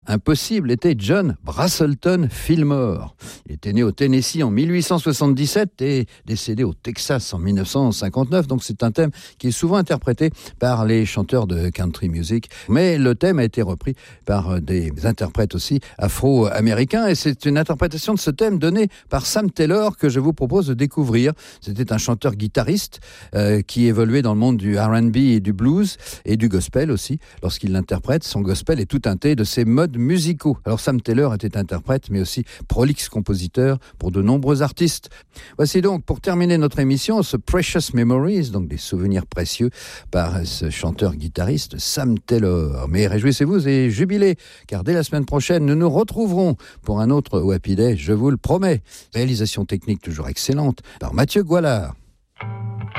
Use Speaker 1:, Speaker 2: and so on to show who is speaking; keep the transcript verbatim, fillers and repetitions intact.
Speaker 1: impossible était John Brazelton Fillmore. Il était né au Tennessee en mille huit cent soixante-dix-sept et décédé au Texas en mille neuf cent cinquante-neuf. Donc c'est un thème qui est souvent interprété par les chanteurs de country music. Mais le thème a été repris par des interprètes aussi afro-américains. Et c'est une interprétation de ce thème donnée par Sam Taylor que je vous propose de découvrir. C'était un chanteur-guitariste euh, qui évoluait dans le monde du R and B et du blues et du gospel aussi. Lorsqu'il l'interprète, son gospel est tout teinté de ses modes musicaux. Alors Sam Taylor était interprète mais aussi prolixe compositeur pour de nombreux artistes. Voici donc pour terminer notre émission ce Precious Memories, donc des souvenirs précieux par ce chanteur-guitariste Sam Taylor. Mais réjouissez-vous et jubilez car dès la semaine prochaine nous nous retrouverons pour un autre Happy Day, je vous le promets. Réalisation technique toujours excellente par Mathieu Goualard.